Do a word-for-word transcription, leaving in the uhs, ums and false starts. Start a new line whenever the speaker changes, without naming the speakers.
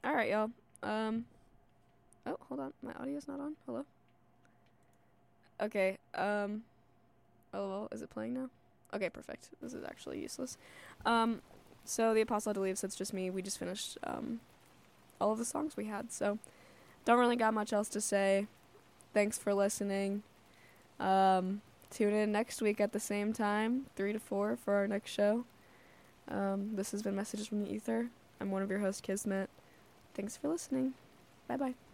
All right, y'all. Um. Oh, hold on. My audio's not on. Hello. Okay. Um. Oh, well, is it playing now? Okay, perfect. This is actually useless. Um. So the Apostle had to leave, so it's just me. We just finished um, all of the songs we had. So don't really got much else to say. Thanks for listening. Um. Tune in next week at the same time, three to four, for our next show. Um, this has been Messages from the Ether. I'm one of your hosts, Kismet. Thanks for listening. Bye-bye.